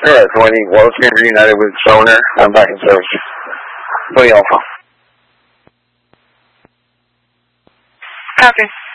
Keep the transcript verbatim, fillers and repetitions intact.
Correct. When he was reunited with Stoner, I'm back in service. twenty Alpha. Copy.